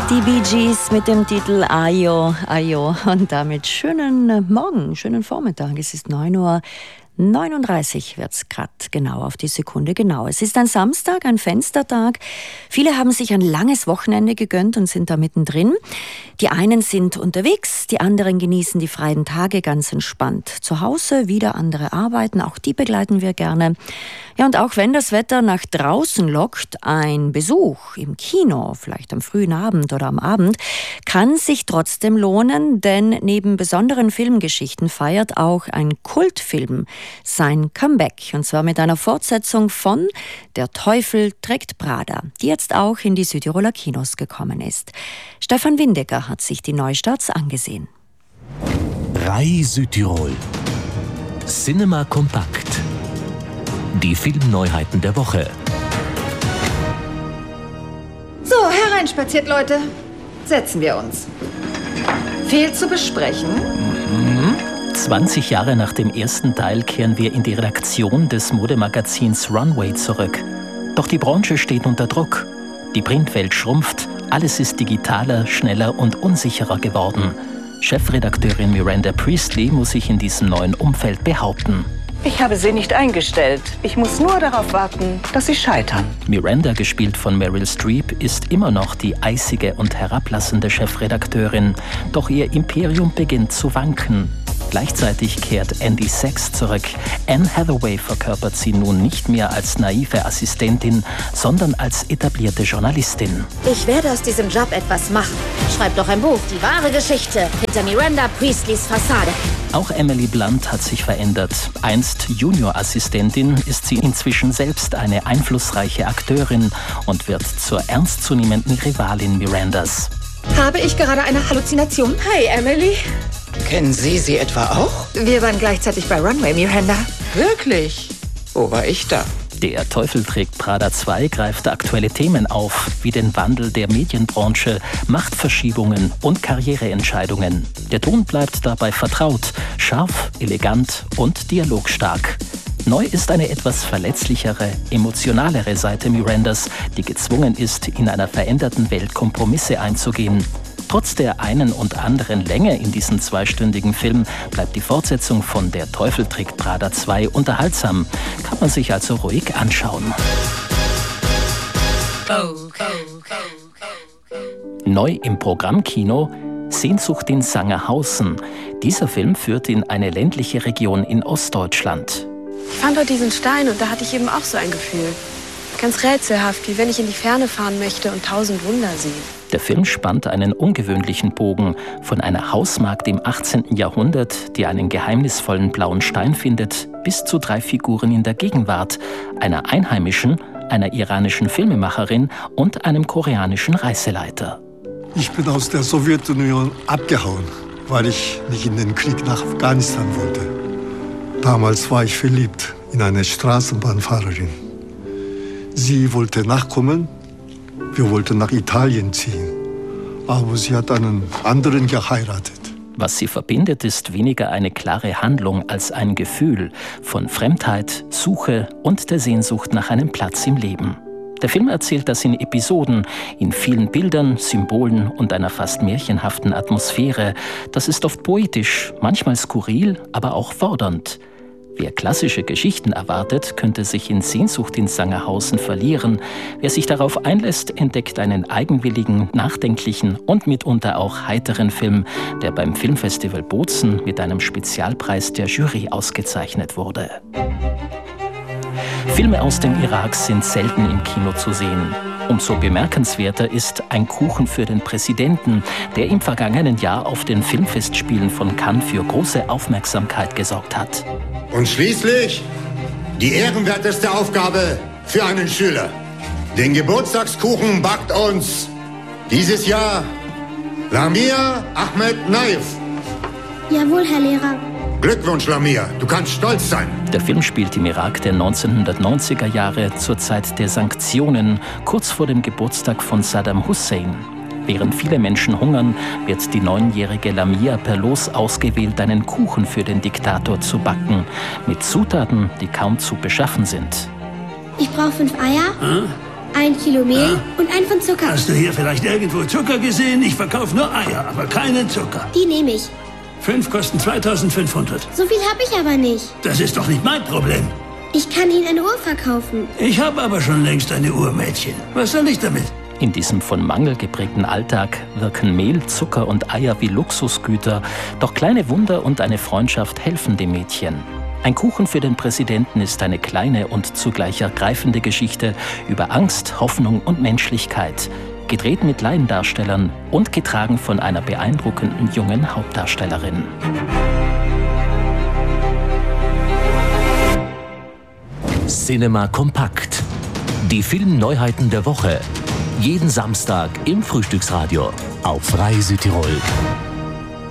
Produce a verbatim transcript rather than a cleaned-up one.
Die Bee Gees mit dem Titel Ayo, Ayo. Und damit schönen Morgen, schönen Vormittag. Es ist neun Uhr neununddreißig, wird es gerade genau auf die Sekunde genau. Es ist ein Samstag, ein Fenstertag. Viele haben sich ein langes Wochenende gegönnt und sind da mittendrin. Die einen sind unterwegs, die anderen genießen die freien Tage ganz entspannt. Zu Hause, wieder andere arbeiten, auch die begleiten wir gerne. Ja, und auch wenn das Wetter nach draußen lockt, ein Besuch im Kino, vielleicht am frühen Abend oder am Abend, kann sich trotzdem lohnen, denn neben besonderen Filmgeschichten feiert auch ein Kultfilm sein Comeback. Und zwar mit einer Fortsetzung von Der Teufel trägt Prada, die jetzt auch in die Südtiroler Kinos gekommen ist. Stefan Windecker hat sich die Neustarts angesehen. Rai Südtirol. Cinema Kompakt. Die Filmneuheiten der Woche. So, hereinspaziert, Leute. Setzen wir uns. Viel zu besprechen. Mhm. zwanzig Jahre nach dem ersten Teil kehren wir in die Redaktion des Modemagazins Runway zurück. Doch die Branche steht unter Druck. Die Printwelt schrumpft, alles ist digitaler, schneller und unsicherer geworden. Chefredakteurin Miranda Priestley muss sich in diesem neuen Umfeld behaupten. Ich habe sie nicht eingestellt. Ich muss nur darauf warten, dass sie scheitern. Miranda, gespielt von Meryl Streep, ist immer noch die eisige und herablassende Chefredakteurin. Doch ihr Imperium beginnt zu wanken. Gleichzeitig kehrt Andy Sachs zurück. Anne Hathaway verkörpert sie nun nicht mehr als naive Assistentin, sondern als etablierte Journalistin. Ich werde aus diesem Job etwas machen. Schreib doch ein Buch, die wahre Geschichte hinter Miranda Priestleys Fassade. Auch Emily Blunt hat sich verändert. Einst Junior-Assistentin ist sie inzwischen selbst eine einflussreiche Akteurin und wird zur ernstzunehmenden Rivalin Mirandas. Habe ich gerade eine Halluzination? Hi, Emily. Kennen Sie sie etwa auch? Wir waren gleichzeitig bei Runway, Miranda. Wirklich? Wo war ich da? Der Teufel trägt Prada zwei greift aktuelle Themen auf, wie den Wandel der Medienbranche, Machtverschiebungen und Karriereentscheidungen. Der Ton bleibt dabei vertraut, scharf, elegant und dialogstark. Neu ist eine etwas verletzlichere, emotionalere Seite Mirandas, die gezwungen ist, in einer veränderten Welt Kompromisse einzugehen. Trotz der einen und anderen Länge in diesem zweistündigen Film bleibt die Fortsetzung von Der Teufel trägt Prada zwei unterhaltsam. Kann man sich also ruhig anschauen. Neu im Programmkino Sehnsucht in Sangerhausen. Dieser Film führt in eine ländliche Region in Ostdeutschland. Ich fand dort diesen Stein und da hatte ich eben auch so ein Gefühl. Ganz rätselhaft, wie wenn ich in die Ferne fahren möchte und tausend Wunder sehe. Der Film spannt einen ungewöhnlichen Bogen von einer Hausmagd im achtzehnten Jahrhundert, die einen geheimnisvollen blauen Stein findet, bis zu drei Figuren in der Gegenwart, einer Einheimischen, einer iranischen Filmemacherin und einem koreanischen Reiseleiter. Ich bin aus der Sowjetunion abgehauen, weil ich nicht in den Krieg nach Afghanistan wollte. Damals war ich verliebt in eine Straßenbahnfahrerin. Sie wollte nachkommen. Wir wollten nach Italien ziehen, aber sie hat einen anderen geheiratet. Was sie verbindet, ist weniger eine klare Handlung als ein Gefühl von Fremdheit, Suche und der Sehnsucht nach einem Platz im Leben. Der Film erzählt das in Episoden, in vielen Bildern, Symbolen und einer fast märchenhaften Atmosphäre. Das ist oft poetisch, manchmal skurril, aber auch fordernd. Wer klassische Geschichten erwartet, könnte sich in Sehnsucht in Sangerhausen verlieren. Wer sich darauf einlässt, entdeckt einen eigenwilligen, nachdenklichen und mitunter auch heiteren Film, der beim Filmfestival Bozen mit einem Spezialpreis der Jury ausgezeichnet wurde. Filme aus dem Irak sind selten im Kino zu sehen. Umso bemerkenswerter ist Ein Kuchen für den Präsidenten, der im vergangenen Jahr auf den Filmfestspielen von Cannes für große Aufmerksamkeit gesorgt hat. Und schließlich die ehrenwerteste Aufgabe für einen Schüler. Den Geburtstagskuchen backt uns dieses Jahr Lamia Ahmed Naif. Jawohl, Herr Lehrer. Glückwunsch, Lamia. Du kannst stolz sein. Der Film spielt im Irak der neunzehnhundertneunziger Jahre zur Zeit der Sanktionen, kurz vor dem Geburtstag von Saddam Hussein. Während viele Menschen hungern, wird die neunjährige Lamia per Los ausgewählt, einen Kuchen für den Diktator zu backen, mit Zutaten, die kaum zu beschaffen sind. Ich brauche fünf Eier, Hm? Ein Kilo Mehl Ja? und ein Pfund Zucker. Hast du hier vielleicht irgendwo Zucker gesehen? Ich verkaufe nur Eier, aber keinen Zucker. Die nehme ich. Fünf kosten zweitausendfünfhundert. So viel habe ich aber nicht. Das ist doch nicht mein Problem. Ich kann Ihnen eine Uhr verkaufen. Ich habe aber schon längst eine Uhr, Mädchen. Was soll ich damit? In diesem von Mangel geprägten Alltag wirken Mehl, Zucker und Eier wie Luxusgüter, doch kleine Wunder und eine Freundschaft helfen dem Mädchen. Ein Kuchen für den Präsidenten ist eine kleine und zugleich ergreifende Geschichte über Angst, Hoffnung und Menschlichkeit, gedreht mit Laiendarstellern und getragen von einer beeindruckenden jungen Hauptdarstellerin. Cinema Kompakt. Die Filmneuheiten der Woche. Jeden Samstag im Frühstücksradio auf Rai Südtirol.